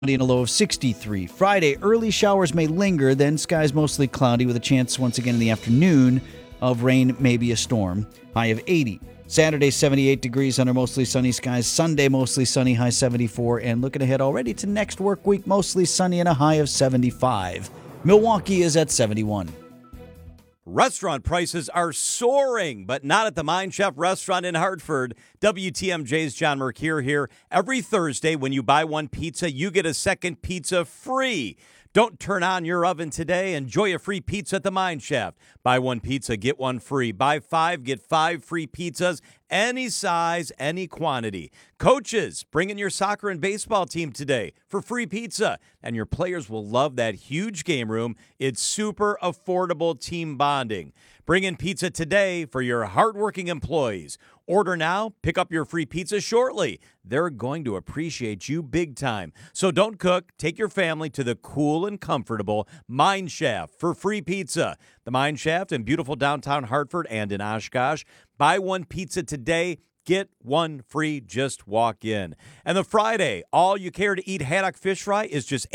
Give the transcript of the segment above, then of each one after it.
And a low of 63. Friday, early showers may linger, then skies mostly cloudy with a chance once again in the afternoon of rain, maybe a storm. High of 80. Saturday, 78 degrees under mostly sunny skies. Sunday, mostly sunny, high 74. And looking ahead already to next work week, mostly sunny and a high of 75. Milwaukee is at 71. Restaurant prices are soaring, but not at the Mind Chef restaurant in Hartford. WTMJ's John Mercure here. Every Thursday, when you buy one pizza, you get a second pizza free. Don't turn on your oven today. Enjoy a free pizza at the Mind Chef. Buy one pizza, get one free. Buy 5, get 5 free pizzas, any size, any quantity. Coaches, bring in your soccer and baseball team today for free pizza. And your players will love that huge game room. It's super affordable team bonding. Bring in pizza today for your hardworking employees. Order now, pick up your free pizza shortly. They're going to appreciate you big time. So don't cook. Take your family to the cool and comfortable Mine Shaft for free pizza. The Mine Shaft in beautiful downtown Hartford and in Oshkosh. Buy one pizza today. Get one free. Just walk in. And the Friday, all you care to eat haddock fish fry is just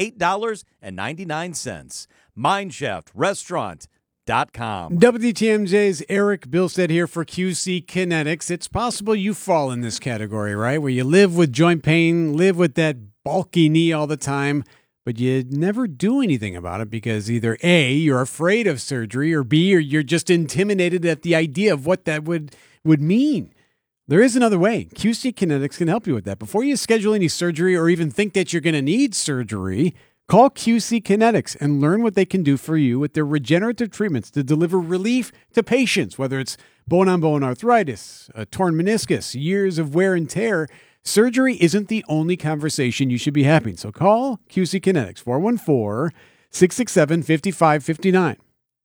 $8.99. Mine Shaft Restaurant. WTMJ's Eric Bilstead here for QC Kinetics. It's possible you fall in this category, right? Where you live with joint pain, live with that bulky knee all the time, but you never do anything about it because either A, you're afraid of surgery, or B, or you're just intimidated at the idea of what that would mean. There is another way. QC Kinetics can help you with that. Before you schedule any surgery or even think that you're going to need surgery, call QC Kinetics and learn what they can do for you with their regenerative treatments to deliver relief to patients, whether it's bone-on-bone arthritis, a torn meniscus, years of wear and tear. Surgery isn't the only conversation you should be having. So call QC Kinetics, 414-667-5559.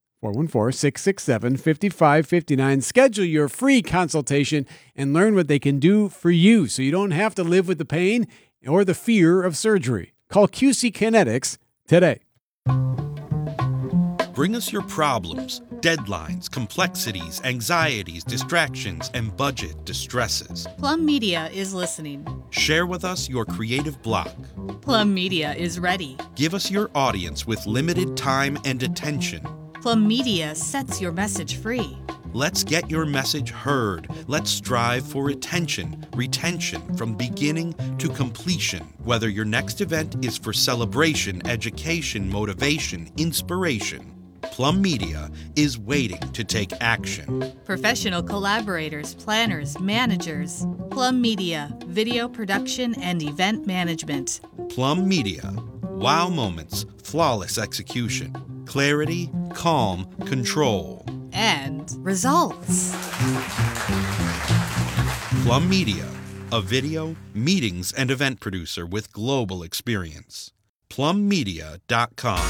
414-667-5559. Schedule your free consultation and learn what they can do for you so you don't have to live with the pain or the fear of surgery. Call QC Kinetics today. Bring us your problems, deadlines, complexities, anxieties, distractions, and budget distresses. Plum Media is listening. Share with us your creative block. Plum Media is ready. Give us your audience with limited time and attention. Plum Media sets your message free. Let's get your message heard. Let's strive for retention from beginning to completion. Whether your next event is for celebration, education, motivation, inspiration, Plum Media is waiting to take action. Professional collaborators, planners, managers. Plum Media, video production and event management. Plum Media, wow moments, flawless execution, clarity, calm, control. And results. Plum Media, a video, meetings, and event producer with global experience. PlumMedia.com.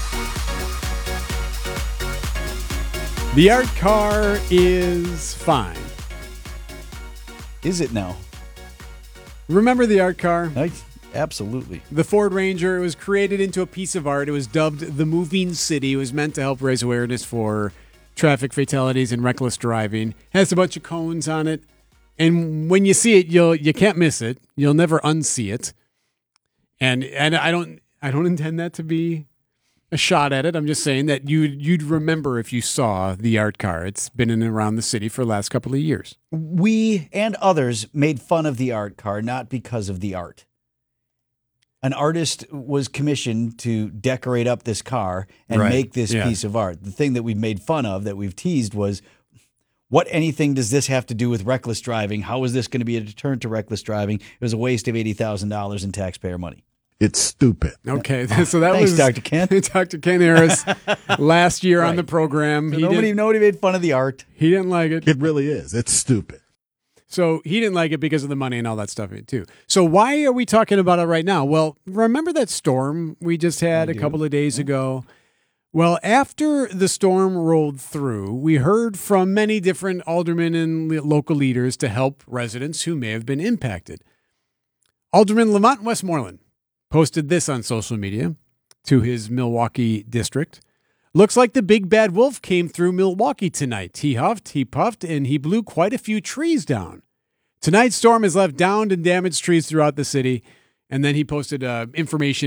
The art car is fine. Is it now? Remember the art car? Absolutely. The Ford Ranger, it was created into a piece of art. It was dubbed the Moving City. It was meant to help raise awareness for traffic fatalities and reckless driving. Has a bunch of cones on it. And when you see it, you can't miss it. You'll never unsee it. And I don't intend that to be a shot at it. I'm just saying that you'd remember if you saw the art car. It's been in and around the city for the last couple of years. We and others made fun of the art car, not because of the art. An artist was commissioned to decorate up this car and make this piece of art. The thing that we've made fun of, that we've teased, was what anything does this have to do with reckless driving? How is this going to be a deterrent to reckless driving? It was a waste of $80,000 in taxpayer money. It's stupid. Okay, so that Thanks, was Dr. Ken. Dr. Ken Harris last year on the program. So nobody made fun of the art. He didn't like it. It really is. It's stupid. So he didn't like it because of the money and all that stuff too. So why are we talking about it right now? Well, remember that storm we just had a couple of days ago? Well, after the storm rolled through, we heard from many different aldermen and local leaders to help residents who may have been impacted. Alderman Lamont Westmoreland posted this on social media to his Milwaukee district. Looks like the big bad wolf came through Milwaukee tonight. He huffed, he puffed, and he blew quite a few trees down. Tonight's storm has left downed and damaged trees throughout the city. And then he posted information